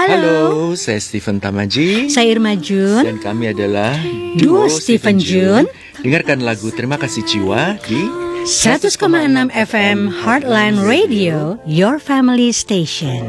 Halo, saya Stephen Tamaji. Saya Irma Jun. Dan kami adalah Duo Stephen Jun. Dengarkan lagu Terima Kasih Jiwa di 100,6 FM Heartland Radio, your family station.